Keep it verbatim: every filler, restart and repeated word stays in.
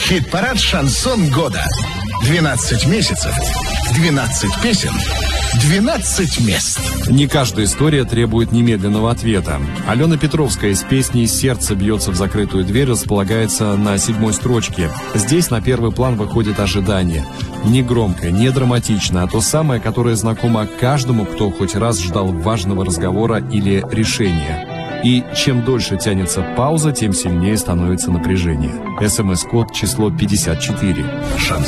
Хит-парад «Шансон года». двенадцать месяцев, двенадцать песен, двенадцать мест. Не каждая история требует немедленного ответа. Алена Петровская с песней «Сердце бьется в закрытую дверь» располагается на седьмой строчке. Здесь на первый план выходит ожидание. Не громко, не драматично, а то самое, которое знакомо каждому, кто хоть раз ждал важного разговора или решения. И чем дольше тянется пауза, тем сильнее становится напряжение. СМС-код число пятьдесят четыре. Шансон.